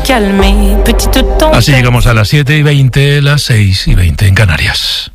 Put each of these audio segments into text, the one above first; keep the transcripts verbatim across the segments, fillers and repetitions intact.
Así llegamos a las siete y veinte, las seis y veinte en Canarias.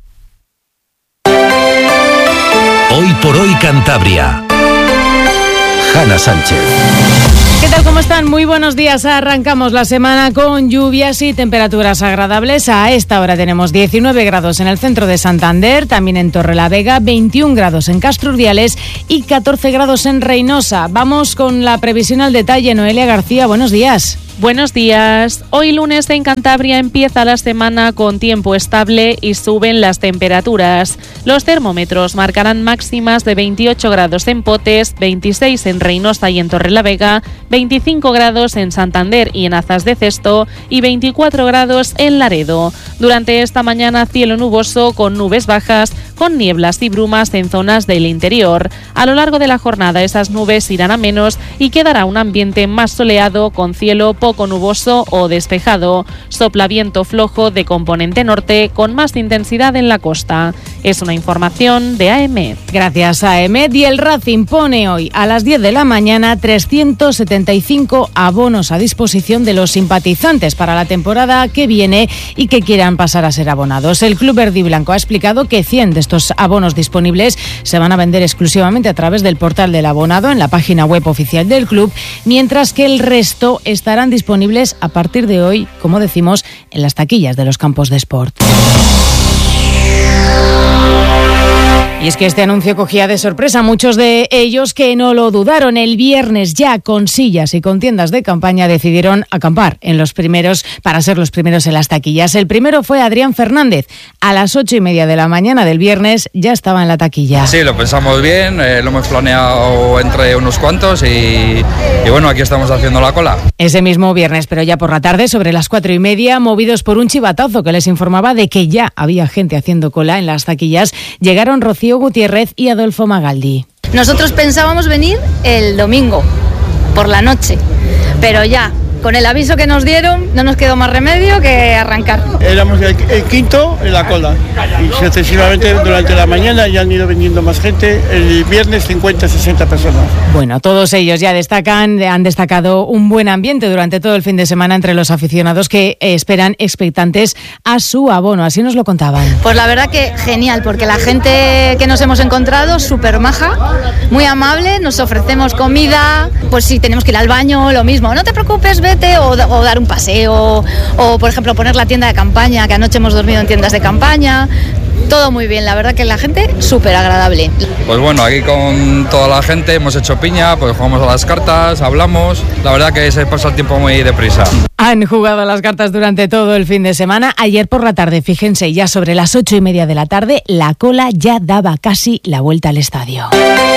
Hoy por hoy Cantabria. Hanna Sánchez. ¿Qué tal? ¿Cómo están? Muy buenos días. Arrancamos la semana con lluvias y temperaturas agradables. A esta hora tenemos diecinueve grados en el centro de Santander, también en Torrelavega, veintiún grados en Castro Urdiales y catorce grados en Reinosa. Vamos con la previsión al detalle. Noelia García, buenos días. Buenos días. Hoy lunes en Cantabria empieza la semana con tiempo estable y suben las temperaturas. Los termómetros marcarán máximas de veintiocho grados en Potes, veintiséis en Reinosa y en Torrelavega, veinticinco grados en Santander y en Azas de Cesto y veinticuatro grados en Laredo. Durante esta mañana cielo nuboso con nubes bajas, con nieblas y brumas en zonas del interior. A lo largo de la jornada esas nubes irán a menos y quedará un ambiente más soleado con cielo poco nuboso o despejado. Sopla viento flojo de componente norte con más intensidad en la costa. Es una información de A E M E D. Gracias, A E M E D. Y el Racing pone hoy a las diez de la mañana trescientos setenta y cinco abonos a disposición de los simpatizantes para la temporada que viene y que quieran pasar a ser abonados. El club verde y blanco ha explicado que cien de estos abonos disponibles se van a vender exclusivamente a través del portal del abonado en la página web oficial del club, mientras que el resto estarán disponibles a partir de hoy, como decimos, en las taquillas de los campos de sport. Y es que este anuncio cogía de sorpresa a muchos de ellos que no lo dudaron. El viernes ya con sillas y con tiendas de campaña decidieron acampar en los primeros para ser los primeros en las taquillas. El primero fue Adrián Fernández. A las ocho y media de la mañana del viernes ya estaba en la taquilla. Sí, lo pensamos bien, eh, lo hemos planeado entre unos cuantos y, y bueno, aquí estamos haciendo la cola. Ese mismo viernes, pero ya por la tarde, sobre las cuatro y media, movidos por un chivatazo que les informaba de que ya había gente haciendo cola en las taquillas, llegaron Rocío Gutiérrez y Adolfo Magaldi. Nosotros pensábamos venir el domingo por la noche, pero ya con el aviso que nos dieron no nos quedó más remedio que arrancar. Éramos el, el quinto en la cola y sucesivamente durante la mañana ya han ido vendiendo más gente. El viernes cincuenta, sesenta personas. Bueno, todos ellos ya destacan, han destacado un buen ambiente durante todo el fin de semana entre los aficionados que esperan expectantes a su abono. Así nos lo contaban. Pues la verdad que genial, porque la gente que nos hemos encontrado súper maja, muy amable, nos ofrecemos comida, pues si tenemos que ir al baño, lo mismo, no te preocupes, vete. O, o dar un paseo, o por ejemplo poner la tienda de campaña, que anoche hemos dormido en tiendas de campaña. Todo muy bien, la verdad que la gente súper agradable. Pues bueno, aquí con toda la gente hemos hecho piña, pues jugamos a las cartas, hablamos, la verdad que se pasa el tiempo muy deprisa. Han jugado a las cartas durante todo el fin de semana. Ayer por la tarde, fíjense, ya sobre las ocho y media de la tarde, la cola ya daba casi la vuelta al estadio.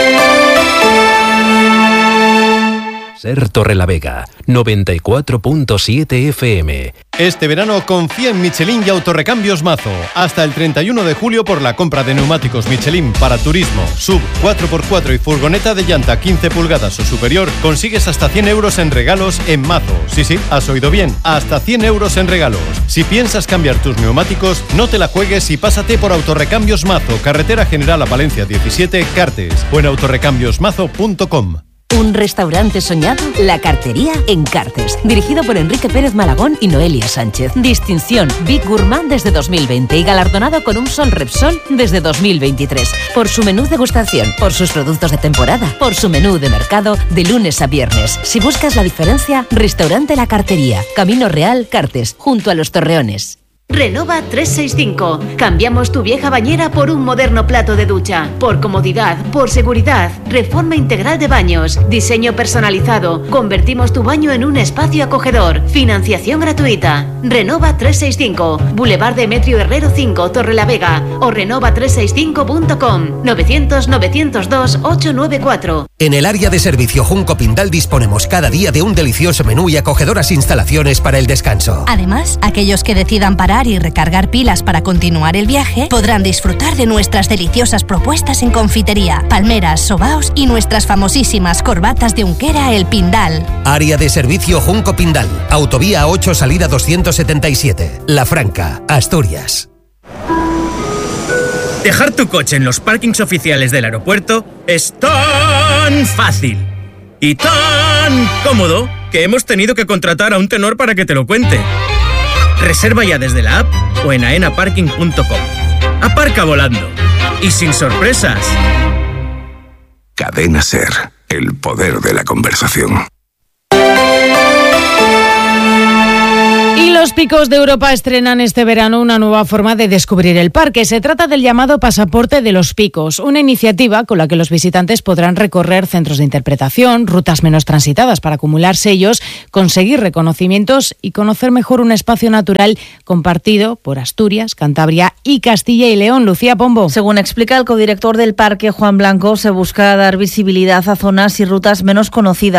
Ser Torrelavega, noventa y cuatro punto siete F M. Este verano confía en Michelin y Autorrecambios Mazo. Hasta el treinta y uno de julio por la compra de neumáticos Michelin para turismo, sub, cuatro por cuatro y furgoneta de llanta quince pulgadas o superior, consigues hasta cien euros en regalos en Mazo. Sí, sí, has oído bien, hasta cien euros en regalos. Si piensas cambiar tus neumáticos, no te la juegues y pásate por Autorrecambios Mazo, carretera general a Valencia diecisiete, Cartes, o en autorrecambios mazo punto com. Un restaurante soñado, La Cartería en Cartes, dirigido por Enrique Pérez Malagón y Noelia Sánchez. Distinción Big Gourmand desde dos mil veinte y galardonado con un Sol Repsol desde dos mil veintitrés. Por su menú degustación, por sus productos de temporada, por su menú de mercado de lunes a viernes. Si buscas la diferencia, Restaurante La Cartería, Camino Real, Cartes, junto a Los Torreones. Renova trescientos sesenta y cinco. Cambiamos tu vieja bañera por un moderno plato de ducha. Por comodidad, por seguridad. Reforma integral de baños. Diseño personalizado. Convertimos tu baño en un espacio acogedor. Financiación gratuita. Renova trescientos sesenta y cinco. Boulevard Demetrio Herrero cinco, Torrelavega. O renova trescientos sesenta y cinco punto com. novecientos, novecientos dos, ochocientos noventa y cuatro. En el área de servicio Junco Pindal disponemos cada día de un delicioso menú y acogedoras instalaciones para el descanso. Además, aquellos que decidan parar y recargar pilas para continuar el viaje podrán disfrutar de nuestras deliciosas propuestas en confitería, palmeras, sobaos y nuestras famosísimas corbatas de Unquera El Pindal. Área de servicio Junco Pindal, autovía ocho, salida doscientos setenta y siete, La Franca, Asturias. Dejar tu coche en los parkings oficiales del aeropuerto es tan fácil y tan cómodo que hemos tenido que contratar a un tenor para que te lo cuente. Reserva ya desde la app o en aena parking punto com. Aparca volando y sin sorpresas. Cadena SER, el poder de la conversación. Y los Picos de Europa estrenan este verano una nueva forma de descubrir el parque. Se trata del llamado Pasaporte de los Picos, una iniciativa con la que los visitantes podrán recorrer centros de interpretación, rutas menos transitadas para acumular sellos, conseguir reconocimientos y conocer mejor un espacio natural compartido por Asturias, Cantabria y Castilla y León. Lucía Pombo. Según explica el codirector del parque, Juan Blanco, se busca dar visibilidad a zonas y rutas menos conocidas.